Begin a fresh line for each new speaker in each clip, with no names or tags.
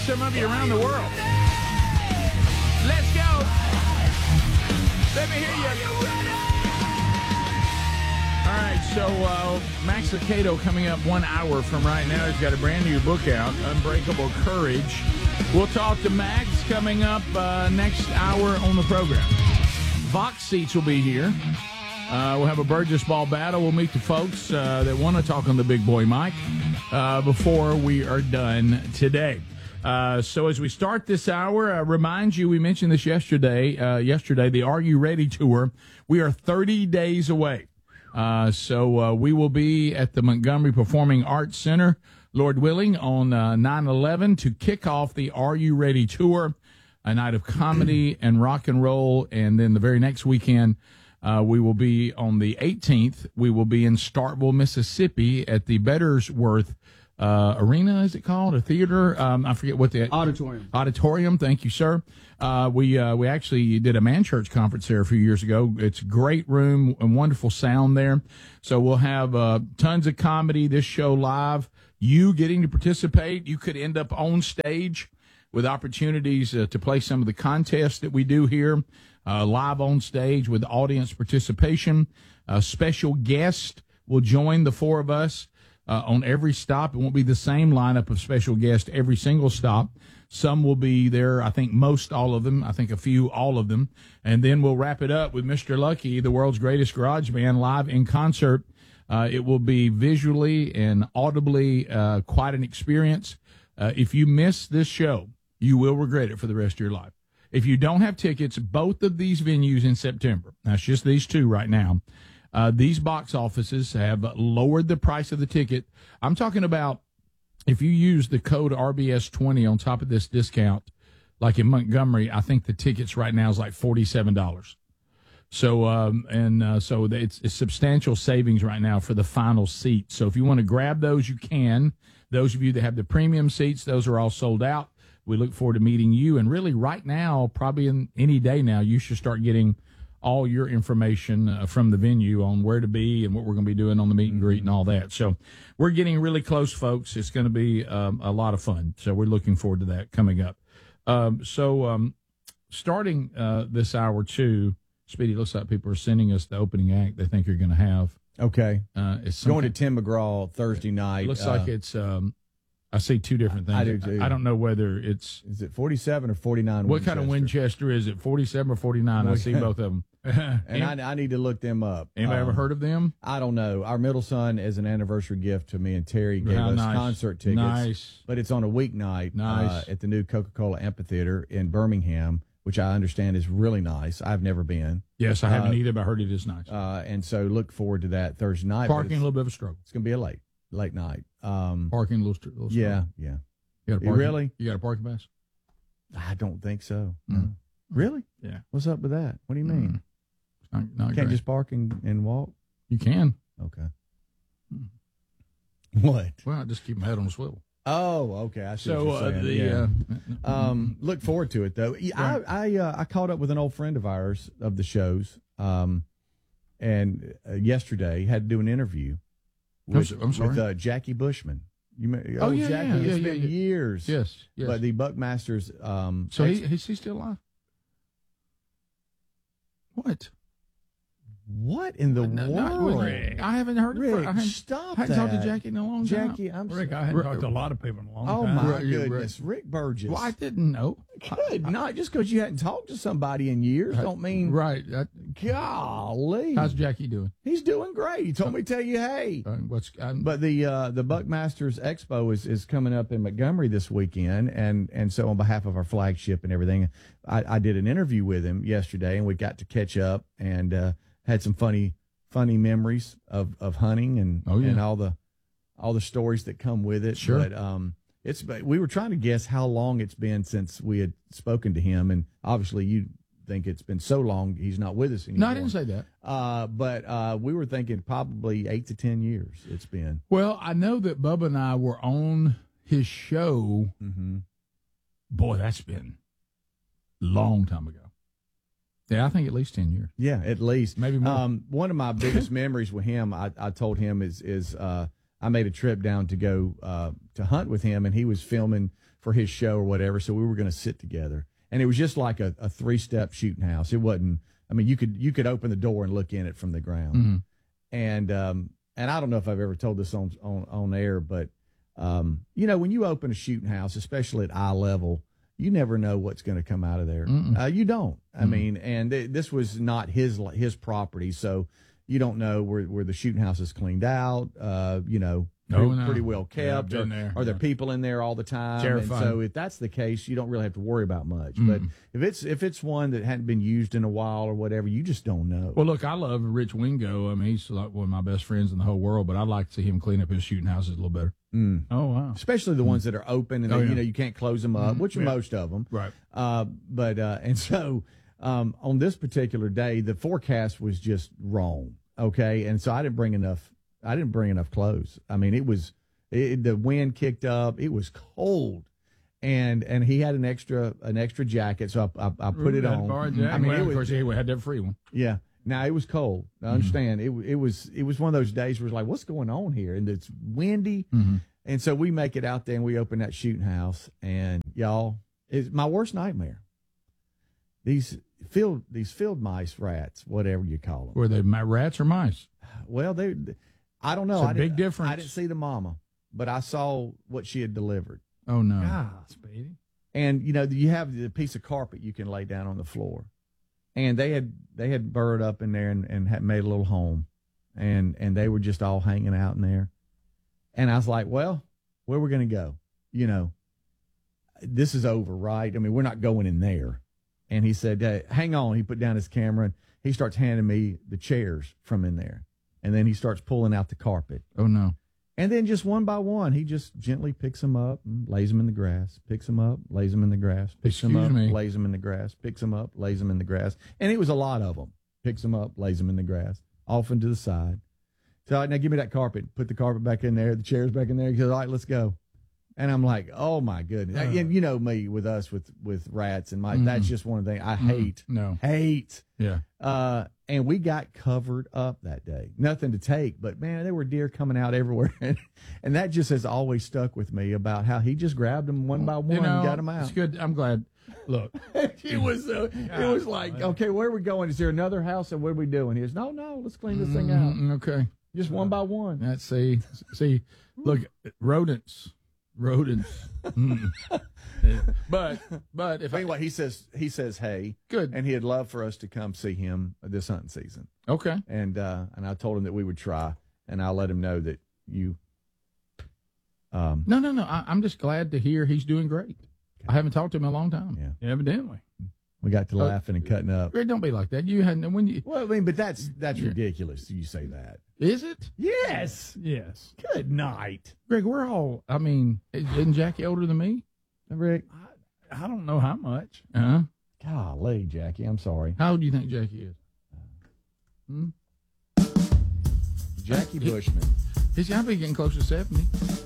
some of you around the world. Let's go. Let me hear you. All right, so Max Lucado coming up 1 hour from right now. He's got a brand new book out, Unbreakable Courage. We'll talk to Max coming up next hour on the program. Vox Seats will be here. We'll have a Burgess Ball battle. We'll meet the folks that want to talk on the big boy mic before we are done today. So as we start this hour, remind you, we mentioned this yesterday, the Are You Ready tour. We are 30 days away. So we will be at the Montgomery Performing Arts Center, Lord willing, on 9/11 to kick off the Are You Ready tour, a night of comedy and rock and roll. And then the very next weekend, we will be on the 18th. We will be in Starkville, Mississippi at the Bettersworth Arena, is it called? A theater? I forget what the auditorium. Thank you, sir. We actually did a man church conference there a few years ago. It's a great room and wonderful sound there. So we'll have tons of comedy, this show live. You getting to participate. You could end up on stage with opportunities to play some of the contests that we do here, live on stage with audience participation. A special guest will join the four of us on every stop. It won't be the same lineup of special guests every single stop. Some will be there, I think most all of them, I think a few, all of them. And then we'll wrap it up with Mr. Lucky, the world's greatest garage band, live in concert. It will be visually and audibly quite an experience. If you miss this show, you will regret it for the rest of your life. If you don't have tickets, both of these venues in September, that's just these two right now, these box offices have lowered the price of the ticket. I'm talking about if you use the code RBS20 on top of this discount, like in Montgomery, I think the tickets right now is like $47. So, so it's substantial savings right now for the final seat. So if you want to grab those, you can. Those of you that have the premium seats, those are all sold out. We look forward to meeting you. And really right now, probably in any day now, you should start getting all your information from the venue on where to be and what we're going to be doing on the meet and greet and all that. So we're getting really close, folks. It's going to be a lot of fun. So we're looking forward to that coming up. Starting this hour, too, Speedy, looks like people are sending us the opening act they think you're going to have.
Okay.
It's
going to Tim McGraw Thursday night.
Looks like it's I see two different things.
I do, too.
I don't know whether it's...
Is it 47 or 49
What kind of Winchester is it, 47 or 49? I see both of them.
And I need to look them up.
Anybody ever heard of them?
I don't know. Our middle son, as an anniversary gift to me and Terry, gave us concert tickets.
Nice.
But it's on a weeknight
at
the new Coca-Cola Amphitheater in Birmingham, which I understand is really nice. I've never been.
Yes, I haven't either, but I heard it is nice.
And so look forward to that Thursday night.
Parking, a little bit of a struggle.
It's going to be a late night.
Parking, a little struggle.
Yeah. Really?
You got a parking pass?
I don't think so. No. Really?
Yeah.
What's up with that? What do you mean?
Not
Can't
great.
just park and walk?
You can.
Okay. What?
Well, I just keep my head on a swivel.
Oh, okay. I see what you're saying. Look forward to it, though. I caught up with an old friend of ours of the shows, and yesterday had to do an interview with Jackie Bushman. Jackie. It's been years.
Yes.
But the Buckmasters.
So is he still alive? What?
What in the world?
I haven't heard
Rick,
I haven't talked to Jackie in a long time.
Jackie,
Rick, I hadn't talked to a lot of people in a long time.
Oh, my goodness. Rick Burgess.
Well, I didn't know.
Good. Not just because you hadn't talked to somebody in years don't mean...
Right.
Golly.
How's Jackie doing?
He's doing great. He told me to tell you, hey. But the Buckmasters Expo is coming up in Montgomery this weekend, and so on behalf of our flagship and everything, I did an interview with him yesterday, and we got to catch up and had some funny memories of hunting and all the stories that come with it.
Sure.
But we were trying to guess how long it's been since we had spoken to him, and obviously you think it's been so long he's not with us anymore.
No, I didn't say that.
But we were thinking probably 8 to 10 years it's been.
Well, I know that Bubba and I were on his show.
Mm-hmm.
Boy, that's been a long time ago. Yeah, I think at least 10 years.
Yeah, at least.
Maybe more.
One of my biggest memories with him, I told him, is I made a trip down to go to hunt with him, and he was filming for his show or whatever. So we were going to sit together, and it was just like a 3-step shooting house. It wasn't. I mean, you could open the door and look in it from the ground.
Mm-hmm.
And I don't know if I've ever told this on air, but when you open a shooting house, especially at eye level, you never know what's going to come out of there. You don't. I mean, and this was not his property, so you don't know where the shooting house is cleaned out. Pretty well kept.
Yeah,
are there people in there all the time?
Terrifying.
And so if that's the case, you don't really have to worry about much. But if it's one that hadn't been used in a while or whatever, you just don't know.
Well, look, I love Rich Wingo. I mean, he's like one of my best friends in the whole world, but I'd like to see him clean up his shooting houses a little better.
Oh, wow.
Especially the ones that are open and you can't close them up, which are most of them.
Right.
And so on this particular day, the forecast was just wrong. Okay. And so I didn't bring enough clothes. I mean, the wind kicked up. It was cold, and he had an extra jacket, so I put it on.
I mean, of course, he had that free one.
Yeah. Now it was cold. I understand. It was one of those days where it's like, what's going on here? And it's windy, and so we make it out there and we open that shooting house, and y'all, it's my worst nightmare. These field mice, rats, whatever you call them.
Were they rats or mice?
Well, I don't know.
It's a big difference.
I didn't see the mama, but I saw what she had delivered.
Oh, no.
God, Speedy.
And, you have the piece of carpet you can lay down on the floor. And they had burrowed up in there and had made a little home. And they were just all hanging out in there. And I was like, well, where are we going to go? This is over, right? I mean, we're not going in there. And he said, hey, hang on. He put down his camera and he starts handing me the chairs from in there. And then he starts pulling out the carpet.
Oh, no.
And then just one by one, he just gently picks them up and lays them in the grass, picks them up, lays them in the grass, picks them up, lays them in the grass, picks them up, lays them in the grass. And it was a lot of them. Picks them up, lays them in the grass, off and to the side. So, now give me that carpet. Put the carpet back in there, the chairs back in there. He goes, all right, let's go. And I'm like, oh, my goodness. And you know me with us, with rats and mice. That's just one of the things I hate. Hate.
Yeah.
And we got covered up that day. Nothing to take, but, man, there were deer coming out everywhere. And that just has always stuck with me about how he just grabbed them one by one and got them out.
It's good. I'm glad. Look.
it was like, okay, where are we going? Is there another house? And what are we doing? He goes, no, let's clean this thing out.
Okay.
Just one by one.
Let's see, look, rodents. But if
anyway, he says hey,
good,
and he'd love for us to come see him this hunting season.
Okay.
And I told him that we would try, and I'll let him know that you.
No. I'm just glad to hear he's doing great. I haven't talked to him in a long time.
Yeah, evidently.
We got to laughing and cutting up.
Greg, don't be like that. You hadn't when you.
Well, I mean, but that's ridiculous. You say that.
Is it?
Yes.
Good night,
Greg. We're all. I mean, isn't Jackie older than me?
Rick,
I don't know how much.
Golly, Jackie, I'm sorry.
How old do you think Jackie is?
Jackie Bushman.
He's got to be getting close to 70.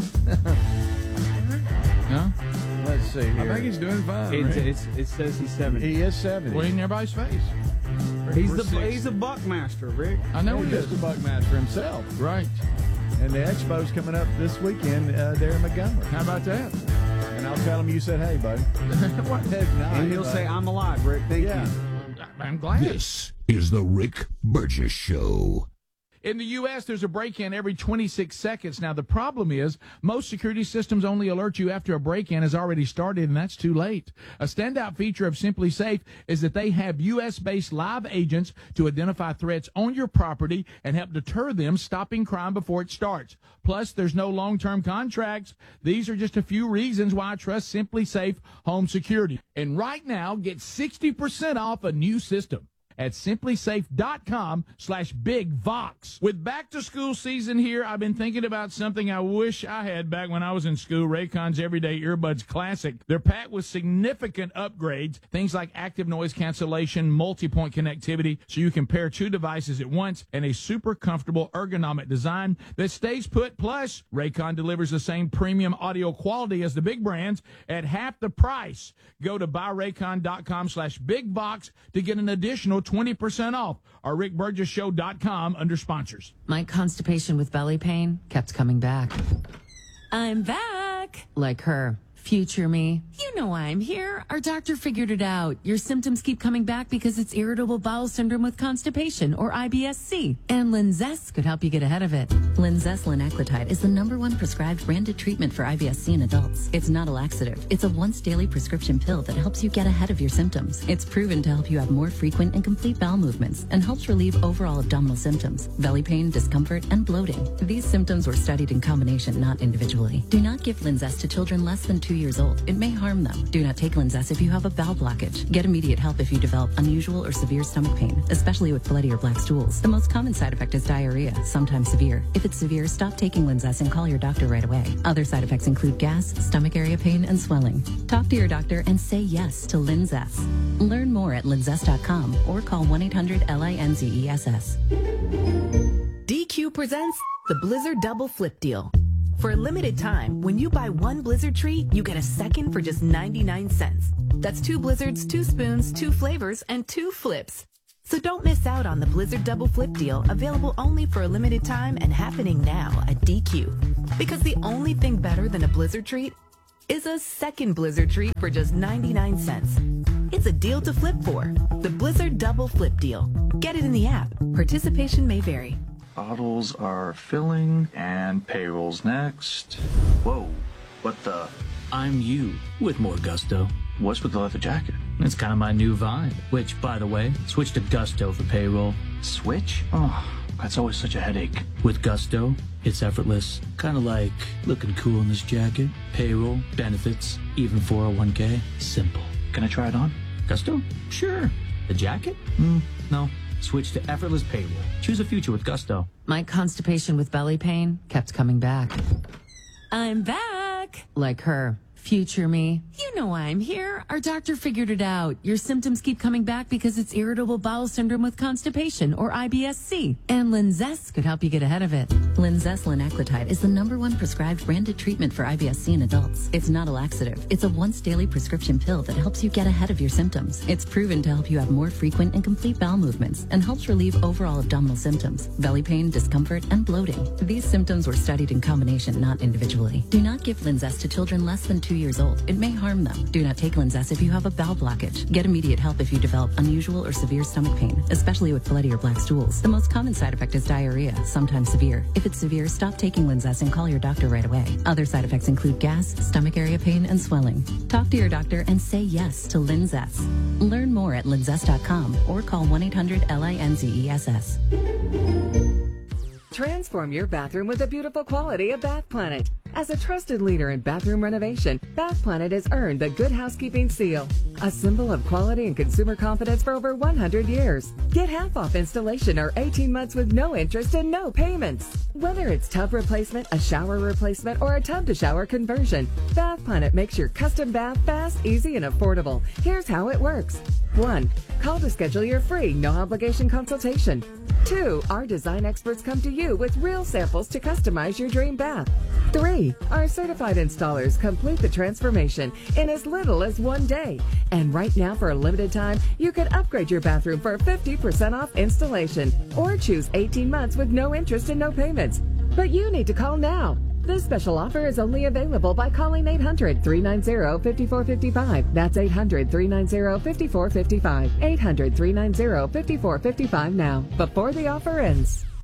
No?
Let's see here.
I think he's doing fine.
It says he's 70.
He is 70.
Well, in everybody's face.
He's a buckmaster, Rick.
I know he is.
Mr. Buckmaster himself.
Right.
And the expo's coming up this weekend there in Montgomery.
How about that?
And I'll tell him you said, hey, buddy.
What?
And he'll say, I'm alive, Rick. Thank you.
I'm glad.
This is the Rick Burgess Show.
In the U.S., there's a break-in every 26 seconds. Now, the problem is most security systems only alert you after a break-in has already started, and that's too late. A standout feature of Simply Safe is that they have U.S.-based live agents to identify threats on your property and help deter them, stopping crime before it starts. Plus, there's no long-term contracts. These are just a few reasons why I trust Simply Safe Home Security. And right now, get 60% off a new system at simplysafe.com/bigvox. With back-to-school season here, I've been thinking about something I wish I had back when I was in school, Raycon's Everyday Earbuds Classic. They're packed with significant upgrades, things like active noise cancellation, multi-point connectivity, so you can pair two devices at once, and a super comfortable ergonomic design that stays put. Plus, Raycon delivers the same premium audio quality as the big brands at half the price. Go to buyraycon.com/bigvox to get an additional 20% off our rickburgessshow.com under sponsors.
My constipation with belly pain kept coming back. I'm back. Like her. Future me. You know why I'm here. Our doctor figured it out. Your symptoms keep coming back because it's irritable bowel syndrome with constipation, or IBS-C. And Linzess could help you get ahead of it.
Linzess linaclotide is the #1 prescribed branded treatment for IBS-C in adults. It's not a laxative. It's a once-daily prescription pill that helps you get ahead of your symptoms. It's proven to help you have more frequent and complete bowel movements and helps relieve overall abdominal symptoms, belly pain, discomfort, and bloating. These symptoms were studied in combination, not individually. Do not give Linzess to children less than 2 years old. It may harm them. Do not take Linzess if you have a bowel blockage. Get immediate help if you develop unusual or severe stomach pain, especially with bloody or black stools. The most common side effect is diarrhea, sometimes severe. If it's severe, stop taking Linzess and call your doctor right away. Other side effects include gas, stomach area pain, and swelling. Talk to your doctor and say yes to Linzess. Learn more at linzess.com or call 1-800-LINZESS.
DQ presents the Blizzard Double Flip Deal. For a limited time, when you buy one Blizzard treat, you get a second for just 99 cents. That's 2 Blizzards, 2 spoons, 2 flavors, and 2 flips. So don't miss out on the Blizzard Double Flip Deal, available only for a limited time and happening now at DQ. Because the only thing better than a Blizzard treat is a second Blizzard treat for just 99 cents. It's a deal to flip for. The Blizzard Double Flip Deal. Get it in the app. Participation may vary.
Bottles are filling, and payroll's next. Whoa, what the?
I'm you, with more gusto.
What's with the leather jacket?
It's kind of my new vibe, which, by the way, switch to Gusto for payroll.
Switch? Oh, that's always such a headache.
With Gusto, it's effortless. Kind of like looking cool in this jacket. Payroll, benefits, even 401k. Simple.
Can I try it on?
Gusto? Sure. The jacket? No. Switch to effortless payroll. Choose a future with Gusto.
My constipation with belly pain kept coming back. I'm back. Like her. Future me. You know why I'm here. Our doctor figured it out. Your symptoms keep coming back because it's irritable bowel syndrome with constipation, or IBS-C. And Linzess could help you get ahead of it.
Linzess linaclotide is the #1 prescribed branded treatment for IBS-C in adults. It's not a laxative. It's a once-daily prescription pill that helps you get ahead of your symptoms. It's proven to help you have more frequent and complete bowel movements and helps relieve overall abdominal symptoms, belly pain, discomfort, and bloating. These symptoms were studied in combination, not individually. Do not give Linzess to children less than 2 years old. It may harm them. Do not take Linzess if you have a bowel blockage. Get immediate help if you develop unusual or severe stomach pain, especially with bloody or black stools. The most common side effect is diarrhea, sometimes severe. If it's severe, stop taking Linzess and call your doctor right away. Other side effects include gas, stomach area pain, and swelling. Talk to your doctor and say yes to Linzess. Learn more at linzess.com or call 1-800-LINZESS.
Transform your bathroom with the beautiful quality of Bath Planet. As a trusted leader in bathroom renovation, Bath Planet has earned the Good Housekeeping Seal, a symbol of quality and consumer confidence for over 100 years. Get half off installation or 18 months with no interest and no payments. Whether it's tub replacement, a shower replacement, or a tub-to-shower conversion, Bath Planet makes your custom bath fast, easy, and affordable. Here's how it works. 1. Call to schedule your free, no-obligation consultation. 2. Our design experts come to you with real samples to customize your dream bath. 3. Our certified installers complete the transformation in as little as 1 day. And right now, for a limited time, you can upgrade your bathroom for 50% off installation or choose 18 months with no interest and no payments. But you need to call now. This special offer is only available by calling 800-390-5455. That's 800-390-5455. 800-390-5455 now, before the offer ends.